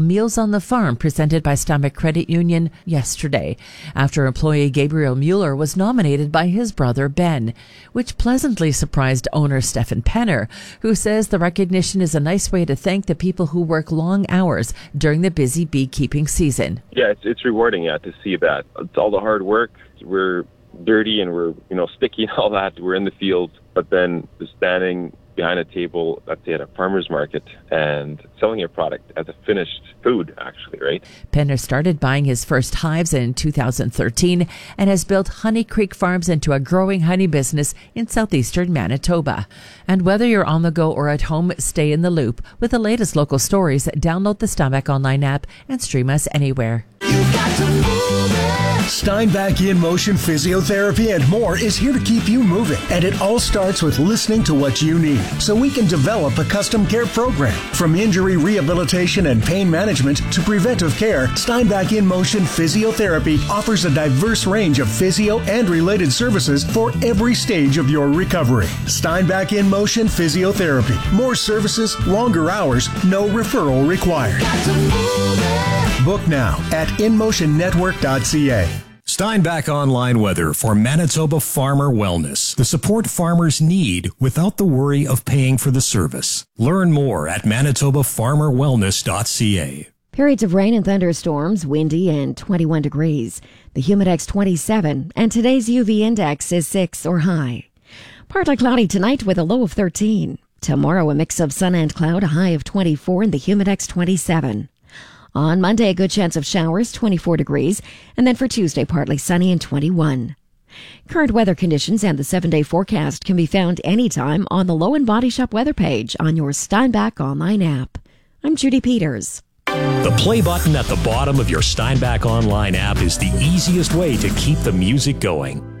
Meals on the Farm presented by Steinbach Credit Union yesterday, after employee Gabriel Mueller was nominated by his brother Ben, which pleasantly surprised owner Stefan Penner, who says the recognition is a nice way to thank the people who work long hours during the busy beekeeping season. Yeah, it's rewarding, to see that. It's all the hard work. We're dirty and we're, sticky and all that. We're in the field, but then standing behind a table, let's say at a farmer's market, and selling your product as a finished food, actually, right? Penner started buying his first hives in 2013 and has built Honey Creek Farms into a growing honey business in southeastern Manitoba. And whether you're on the go or at home, stay in the loop with the latest local stories. Download the Steinbach online app and stream us anywhere. You've got to move it. Steinbach In Motion Physiotherapy and more is here to keep you moving. And it all starts with listening to what you need so we can develop a custom care program. From injury rehabilitation and pain management to preventive care, Steinbach In Motion Physiotherapy offers a diverse range of physio and related services for every stage of your recovery. Steinbach In Motion Physiotherapy. More services, longer hours, no referral required. Book now at InMotionNetwork.ca. Steinbach Online Weather for Manitoba Farmer Wellness. The support farmers need without the worry of paying for the service. Learn more at ManitobaFarmerWellness.ca. Periods of rain and thunderstorms, windy and 21 degrees. The Humidex 27, and today's UV index is 6 or high. Partly cloudy tonight with a low of 13. Tomorrow a mix of sun and cloud, a high of 24 and the Humidex 27. On Monday, a good chance of showers, 24 degrees, and then for Tuesday, partly sunny and 21. Current weather conditions and the 7-day forecast can be found anytime on the Low and Body Shop weather page on your Steinbach online app. I'm Judy Peters. The play button at the bottom of your Steinbach online app is the easiest way to keep the music going.